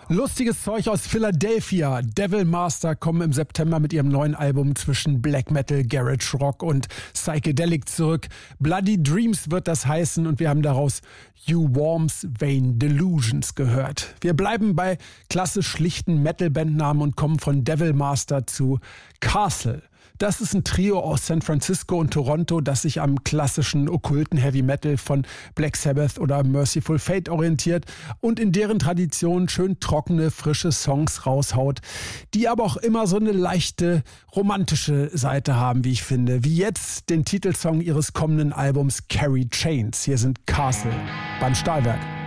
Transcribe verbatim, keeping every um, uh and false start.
Lustiges Zeug aus Philadelphia. Devil Master kommen im September mit ihrem neuen Album zwischen Black Metal, Garage Rock und Psychedelic zurück. Bloody Dreams wird das heißen und wir haben daraus You Worms Vain Delusions gehört. Wir bleiben bei klassisch schlichten Metal-Bandnamen und kommen von Devil Master zu Castle. Das ist ein Trio aus San Francisco und Toronto, das sich am klassischen okkulten Heavy Metal von Black Sabbath oder Merciful Fate orientiert und in deren Tradition schön trockene, frische Songs raushaut, die aber auch immer so eine leichte romantische Seite haben, wie ich finde. Wie jetzt den Titelsong ihres kommenden Albums Carry Chains. Hier sind Castle beim Stahlwerk.